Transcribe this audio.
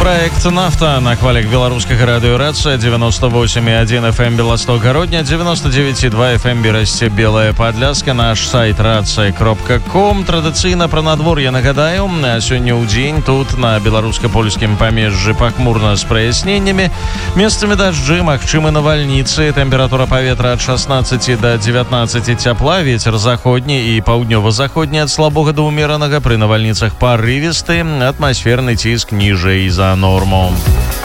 Проект «Нафта» на хвалях беларускага радыёрацыя 98,1 FM Беласток-Гародня, 99,2 FM Берасце Белая Падляска, наш сайт рацыя.ком. Традыцыйна пра надвор'е нагадаю, сёння ў дзень тут на беларуска-польскім памежжы пахмурна з праясненнямі, месцамі дажджы, магчымы навальніцы, тэмпература паветра ад 16 до 19 цяпла, вецер заходні і паўднёва-заходні ад слабога да ўмеранага, пры навальніцах парывісты, атмасферны ціск ніжэй за норму.